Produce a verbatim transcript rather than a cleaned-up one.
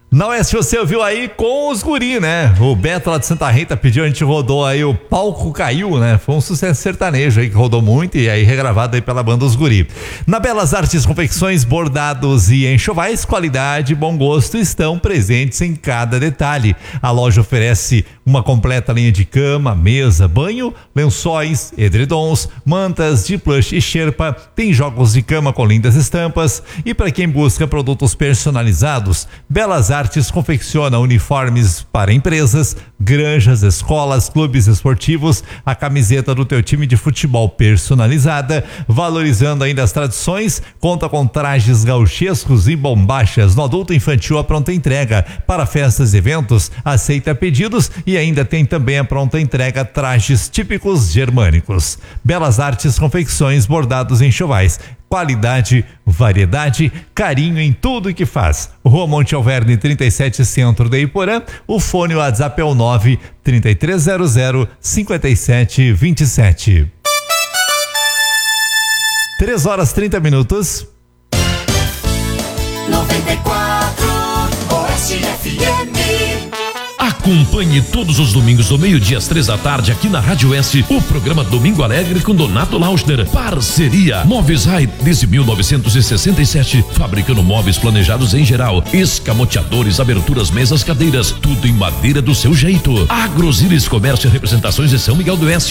Na Oeste você ouviu aí com os guri, né? O Beto lá de Santa Rita pediu, a gente rodou aí o Palco Caiu, né? Foi um sucesso sertanejo aí que rodou muito e aí regravado aí pela banda Os Guri. Na Belas Artes Confecções, bordados e enxovais, qualidade e bom gosto estão presentes em cada detalhe. A loja oferece uma completa linha de cama, mesa, banho, lençóis, edredons, mantas de plush e xerpa, tem jogos de cama com lindas estampas e para quem busca produtos personalizados, Belas Artes Artes confecciona uniformes para empresas, granjas, escolas, clubes esportivos, a camiseta do teu time de futebol personalizada, valorizando ainda as tradições, conta com trajes gauchescos e bombachas no adulto infantil a pronta entrega, para festas e eventos, aceita pedidos e ainda tem também a pronta entrega trajes típicos germânicos. Belas Artes Confecções, bordados em enxovais. Qualidade, variedade, carinho em tudo que faz. Rua Monte Alverne trinta e sete, centro de Iporã. O fone WhatsApp é o nove três três zero zero cinco sete dois sete. três horas trinta minutos. noventa e quatro Oeste F M. Acompanhe todos os domingos do meio-dia às três da tarde aqui na Rádio Oeste o programa Domingo Alegre com Donato Lauschner. Parceria Móveis Rai desde mil novecentos e sessenta e sete, fabricando móveis planejados em geral, escamoteadores, aberturas, mesas, cadeiras, tudo em madeira do seu jeito. Agrosilis Comércio, representações de São Miguel do Oeste.